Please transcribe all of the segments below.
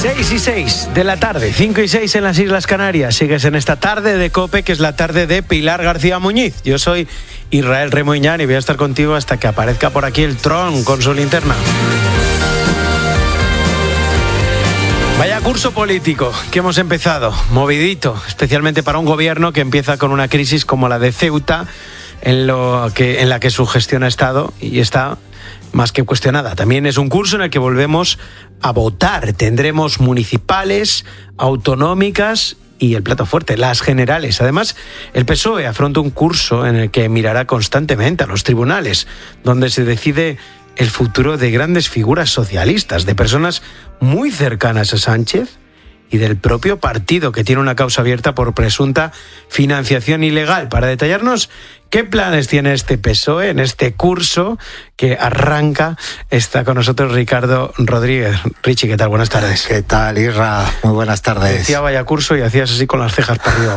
6:06 de la tarde, 5:06 en las Islas Canarias. Sigues en esta tarde de COPE, que es la tarde de Pilar García Muñiz. Yo soy Israel Remoiñán y voy a estar contigo hasta que aparezca por aquí el Tron con su linterna. Vaya curso político que hemos empezado, movidito, especialmente para un gobierno que empieza con una crisis como la de Ceuta, en la que su gestión ha estado y está más que cuestionada. También es un curso en el que volvemos a votar. Tendremos municipales, autonómicas y el plato fuerte, las generales. Además, el PSOE afronta un curso en el que mirará constantemente a los tribunales, donde se decide el futuro de grandes figuras socialistas, de personas muy cercanas a Sánchez y del propio partido, que tiene una causa abierta por presunta financiación ilegal. Para detallarnos qué planes tiene este PSOE en este curso que arranca, está con nosotros Ricardo Rodríguez. Richie, ¿qué tal? Buenas tardes. ¿Qué tal, Isra? Muy buenas tardes. Decía vaya curso y hacías así con las cejas para arriba.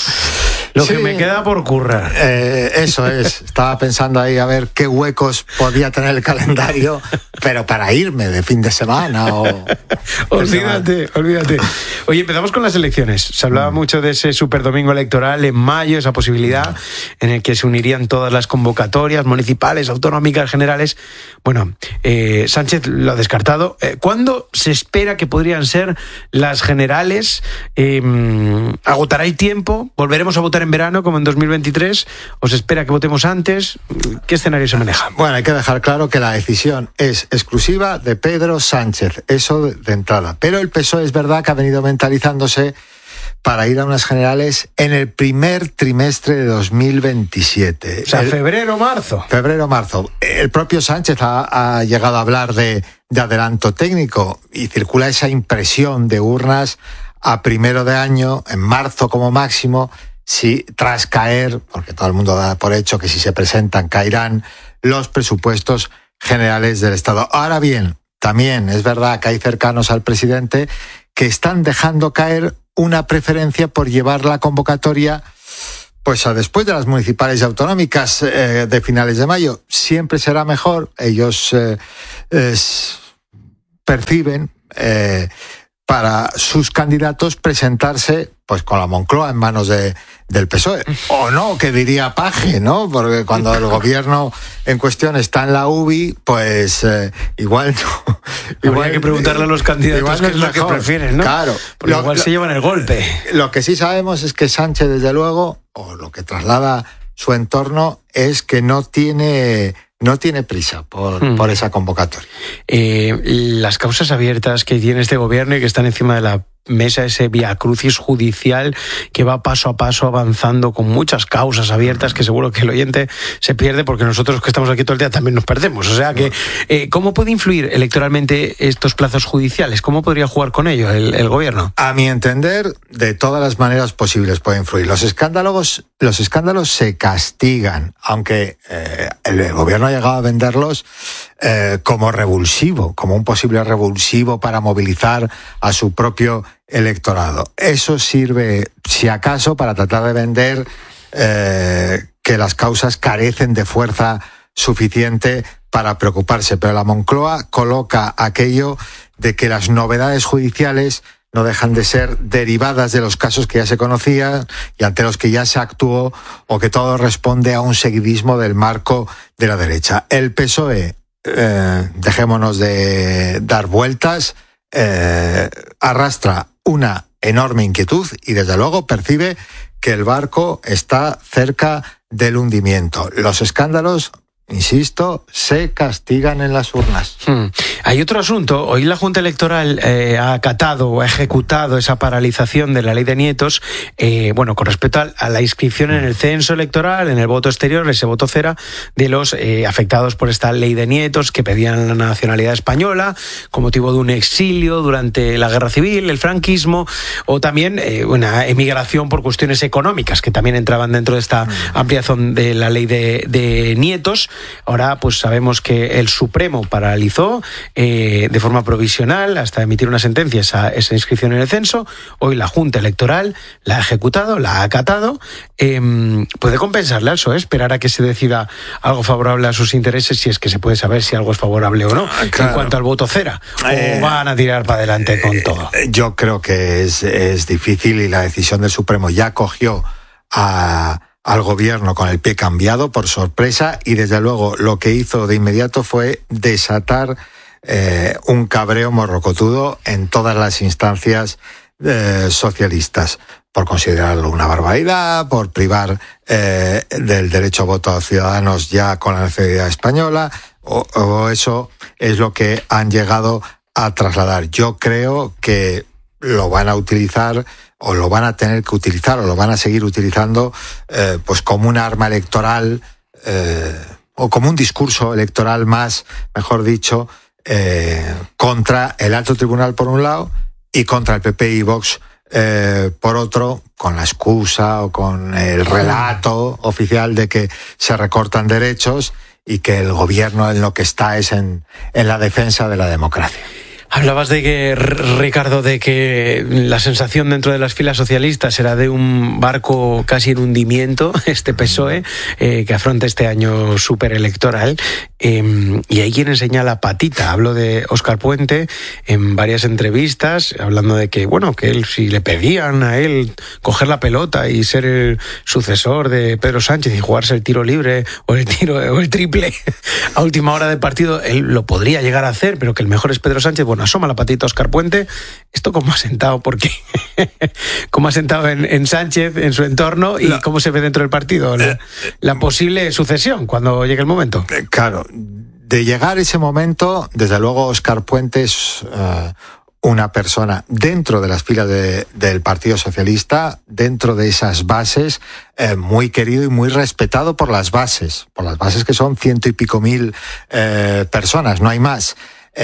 Lo sí, que me queda por currar. Eso es. Estaba pensando ahí a ver qué huecos podía tener el calendario, pero para irme de fin de semana o... Olvídate. Oye, empezamos con las elecciones. Se hablaba mucho de ese superdomingo electoral en mayo, esa posibilidad en el que se unirían todas las convocatorias municipales, autonómicas, generales. Bueno, Sánchez lo ha descartado. ¿Cuándo se espera que podrían ser las generales? ¿Agotará el tiempo? ¿Volveremos a votar en verano como en 2023? ¿O se espera que votemos antes? ¿Qué escenario se maneja? Bueno, hay que dejar claro que la decisión es exclusiva de Pedro Sánchez, eso de entrada. Pero el PSOE es verdad que ha venido mentalizándose para ir a unas generales en el primer trimestre de 2027. O sea, febrero-marzo. Febrero-marzo. El propio Sánchez ha llegado a hablar de adelanto técnico y circula esa impresión de urnas a primero de año, en marzo como máximo, si tras caer, porque todo el mundo da por hecho que si se presentan caerán los presupuestos generales del Estado. Ahora bien, también es verdad que hay cercanos al presidente que están dejando caer una preferencia por llevar la convocatoria pues a después de las municipales y autonómicas de finales de mayo. Siempre será mejor, ellos perciben para sus candidatos presentarse pues con la Moncloa en manos del PSOE. O no, que diría Paje, ¿no? Porque cuando el gobierno en cuestión está en la UBI, pues igual no. Habría que preguntarle a los candidatos qué es lo que prefieren, ¿no? Claro. Porque igual se llevan el golpe. Lo que sí sabemos es que Sánchez, desde luego, o lo que traslada su entorno, es que no tiene prisa por esa convocatoria. Las causas abiertas que tiene este gobierno y que están encima de la mesa, ese viacrucis judicial que va paso a paso avanzando con muchas causas abiertas que seguro que el oyente se pierde porque nosotros que estamos aquí todo el día también nos perdemos. O sea que, ¿cómo puede influir electoralmente estos plazos judiciales? ¿Cómo podría jugar con ello el gobierno? A mi entender, de todas las maneras posibles puede influir. Los escándalos se castigan, aunque el gobierno ha llegado a venderlos como revulsivo, como un posible revulsivo para movilizar a su propio electorado. Eso sirve, si acaso, para tratar de vender que las causas carecen de fuerza suficiente para preocuparse. Pero la Moncloa coloca aquello de que las novedades judiciales no dejan de ser derivadas de los casos que ya se conocían y ante los que ya se actuó, o que todo responde a un seguidismo del marco de la derecha. El PSOE, dejémonos de dar vueltas, arrastra una enorme inquietud y desde luego percibe que el barco está cerca del hundimiento. Los escándalos, insisto, se castigan en las urnas. Hay otro asunto. Hoy la Junta Electoral ha acatado o ha ejecutado esa paralización de la ley de nietos, con respecto a la inscripción en el censo electoral, en el voto exterior, ese voto cera de los afectados por esta ley de nietos que pedían la nacionalidad española con motivo de un exilio durante la guerra civil, el franquismo, o también una emigración por cuestiones económicas que también entraban dentro de esta ampliación de la ley de nietos. Ahora pues sabemos que el Supremo paralizó de forma provisional hasta emitir una sentencia esa inscripción en el censo. Hoy la Junta Electoral la ha ejecutado, la ha acatado. ¿Puede compensarle al PSOE esperar a que se decida algo favorable a sus intereses, si es que se puede saber si algo es favorable o no, claro, en cuanto al voto cera? ¿O van a tirar para adelante con todo? Yo creo que es difícil, y la decisión del Supremo ya cogió al gobierno con el pie cambiado por sorpresa, y desde luego lo que hizo de inmediato fue desatar un cabreo morrocotudo en todas las instancias socialistas, por considerarlo una barbaridad, por privar del derecho a voto a los ciudadanos ya con la nacionalidad española, o eso es lo que han llegado a trasladar. Yo creo que lo van a utilizar, o lo van a tener que utilizar, o lo van a seguir utilizando pues como un arma electoral, o como un discurso electoral más, mejor dicho, contra el alto tribunal por un lado y contra el PP y Vox por otro, con la excusa o con el relato oficial de que se recortan derechos y que el gobierno en lo que está es en la defensa de la democracia. Hablabas de que, Ricardo, de que la sensación dentro de las filas socialistas era de un barco casi en hundimiento, este PSOE, que afronta este año superelectoral. Y hay quien enseña la patita. Hablo de Óscar Puente en varias entrevistas, hablando de que, bueno, que él, si le pedían a él coger la pelota y ser el sucesor de Pedro Sánchez y jugarse el tiro libre o el triple a última hora del partido, él lo podría llegar a hacer, pero que el mejor es Pedro Sánchez. Bueno, asoma la patita Óscar Puente. ¿Esto cómo ha sentado? Porque ¿cómo ha sentado en Sánchez, en su entorno, y cómo se ve dentro del partido la posible sucesión cuando llegue el momento? Claro, de llegar ese momento, desde luego Óscar Puente es una persona dentro de las filas del Partido Socialista, dentro de esas bases, muy querido y muy respetado por las bases que son 100 y pico mil personas, no hay más.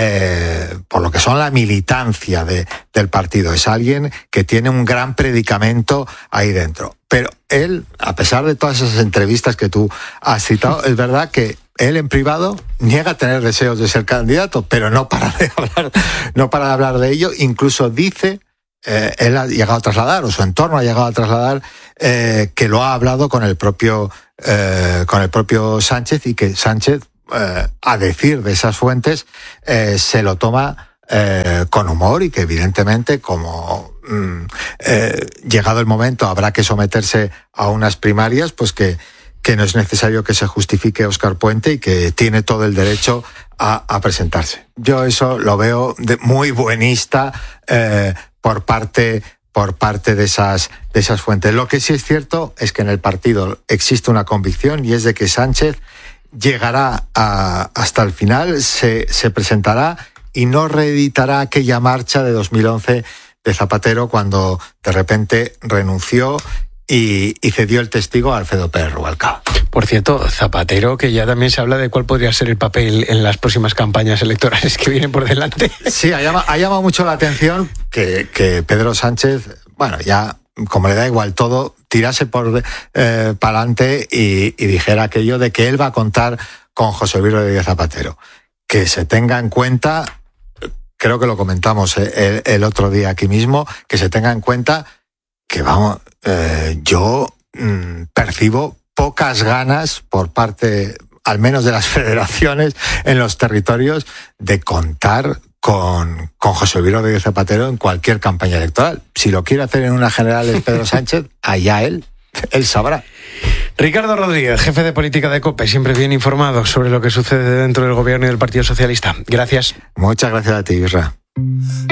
Por lo que son la militancia del partido. Es alguien que tiene un gran predicamento ahí dentro. Pero él, a pesar de todas esas entrevistas que tú has citado, es verdad que él en privado niega tener deseos de ser candidato, pero no para de hablar de ello. Incluso dice, él ha llegado a trasladar, o su entorno ha llegado a trasladar, que lo ha hablado con el propio Sánchez, y que Sánchez, a decir de esas fuentes, se lo toma con humor, y que evidentemente, como llegado el momento habrá que someterse a unas primarias, pues que no es necesario que se justifique Óscar Puente y que tiene todo el derecho a presentarse. Yo eso lo veo muy buenista por parte de esas fuentes. Lo que sí es cierto es que en el partido existe una convicción, y es de que Sánchez llegará hasta el final, se presentará y no reeditará aquella marcha de 2011 de Zapatero, cuando de repente renunció y cedió el testigo a Alfredo Pérez Rubalcaba. Por cierto, Zapatero, que ya también se habla de cuál podría ser el papel en las próximas campañas electorales que vienen por delante. Sí, ha llamado mucho la atención que Pedro Sánchez, bueno, ya como le da igual todo, tirase para adelante y dijera aquello de que él va a contar con José Luis Rodríguez Zapatero. Que se tenga en cuenta, creo que lo comentamos el otro día aquí mismo, que se tenga en cuenta que, vamos, yo percibo pocas ganas por parte, al menos de las federaciones en los territorios, de contar con José Luis Rodríguez Zapatero en cualquier campaña electoral. Si lo quiere hacer en una general el Pedro Sánchez, allá él sabrá. Ricardo Rodríguez, jefe de política de COPE, siempre bien informado sobre lo que sucede dentro del gobierno y del Partido Socialista. Gracias. Muchas gracias a ti, Isra.